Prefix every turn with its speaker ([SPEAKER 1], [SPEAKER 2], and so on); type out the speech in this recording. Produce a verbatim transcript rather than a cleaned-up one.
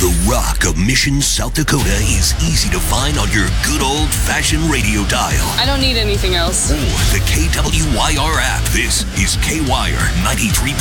[SPEAKER 1] The rock of Mission, South Dakota is easy to find on your good old-fashioned radio dial.
[SPEAKER 2] I don't need anything else.
[SPEAKER 1] Or the K W Y R app. This is K-Wire ninety-three.